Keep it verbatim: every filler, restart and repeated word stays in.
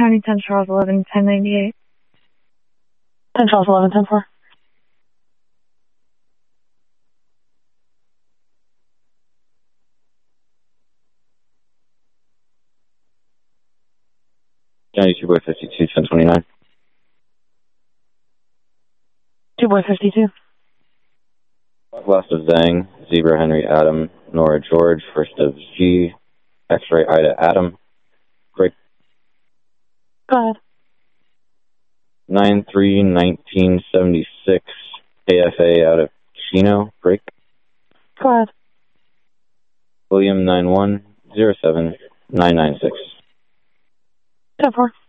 County ten Charles eleven ten ninety-eight. ten Charles eleven ten four. County two boy fifty-two ten twenty-nine. two boy fifty-two. Last of Zhang, Zebra Henry Adam, Nora George, first of G, X-ray Ida Adam, break. Go ahead. nine three nineteen seventy-six, A F A out of Chino, break. Go ahead. William nine one zero seven nine nine six. ten four.